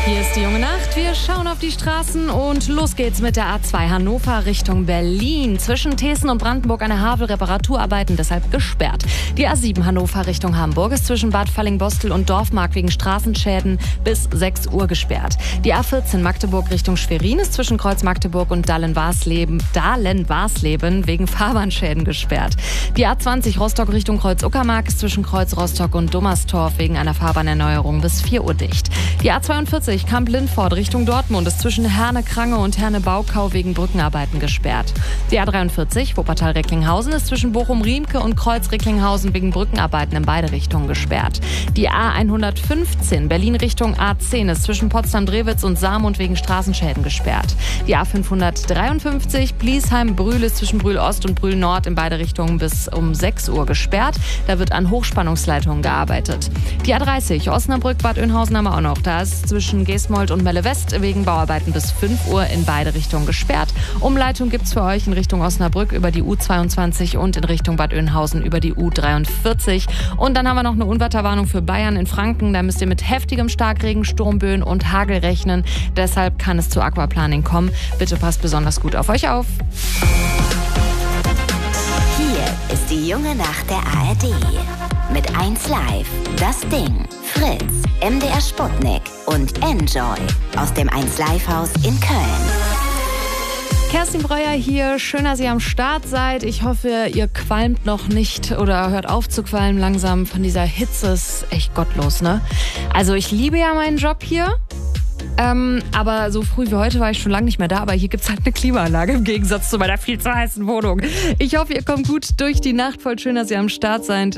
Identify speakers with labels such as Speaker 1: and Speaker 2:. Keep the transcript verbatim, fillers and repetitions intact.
Speaker 1: Hier ist die junge Nacht. Wir schauen auf die Straßen und los geht's mit der A zwei Hannover Richtung Berlin. Zwischen Thesen und Brandenburg eine Havel, Reparaturarbeiten deshalb gesperrt. Die A sieben Hannover Richtung Hamburg ist zwischen Bad Fallingbostel und Dorfmark wegen Straßenschäden bis sechs Uhr gesperrt. Die A vierzehn Magdeburg Richtung Schwerin ist zwischen Kreuz Magdeburg und Dahlen-Warsleben, Dahlen-Warsleben wegen Fahrbahnschäden gesperrt. Die A zwanzig Rostock Richtung Kreuz Uckermark ist zwischen Kreuz Rostock und Dummerstorf wegen einer Fahrbahnnerneuerung bis vier Uhr dicht. Die A zweiundvierzig Kamp-Lindfort Richtung Dortmund ist zwischen Herne-Krange und Herne-Baukau wegen Brückenarbeiten gesperrt. Die A dreiundvierzig Wuppertal-Recklinghausen ist zwischen Bochum-Riemke und Kreuz-Recklinghausen wegen Brückenarbeiten in beide Richtungen gesperrt. Die A hundertfünfzehn Berlin Richtung A zehn ist zwischen Potsdam-Drewitz und Saarmund wegen Straßenschäden gesperrt. Die A fünfhundertdreiundfünfzig Bliesheim-Brühl ist zwischen Brühl-Ost und Brühl-Nord in beide Richtungen bis um sechs Uhr gesperrt. Da wird an Hochspannungsleitungen gearbeitet. Die A dreißig Osnabrück-Bad Oeynhausen haben wir auch noch. Da ist zwischen Geesmold und Melle-West wegen Bauarbeiten bis fünf Uhr in beide Richtungen gesperrt. Umleitung gibt's für euch in Richtung Osnabrück über die U zweiundzwanzig und in Richtung Bad Oeynhausen über die U dreiundvierzig. Und dann haben wir noch eine Unwetterwarnung für Bayern in Franken. Da müsst ihr mit heftigem Starkregen, Sturmböen und Hagel rechnen. Deshalb kann es zu Aquaplaning kommen. Bitte passt besonders gut auf euch auf.
Speaker 2: Hier ist die junge Nacht der A R D. Mit eins Live, Das Ding, Fritz, M D R Sputnik und Enjoy aus dem eins Live Haus in Köln.
Speaker 1: Kerstin Breuer hier, schön, dass ihr am Start seid. Ich hoffe, ihr qualmt noch nicht oder hört auf zu qualmen langsam von dieser Hitze. Ist echt gottlos, ne? Also ich liebe ja meinen Job hier. Ähm, aber so früh wie heute war ich schon lange nicht mehr da, aber hier gibt's halt eine Klimaanlage im Gegensatz zu meiner viel zu heißen Wohnung. Ich hoffe, ihr kommt gut durch die Nacht. Voll schön, dass ihr am Start seid.